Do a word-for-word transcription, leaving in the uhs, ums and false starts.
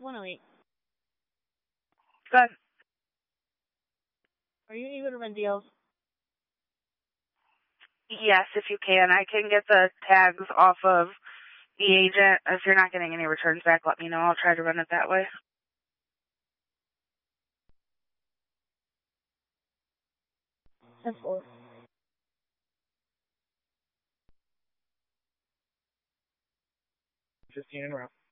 one oh eight. Good. Are you able to run deals? Yes, if you can. I can get the tags off of the agent. If you're not getting any returns back, let me know. I'll try to run it that way. ten four. fifteen in a row.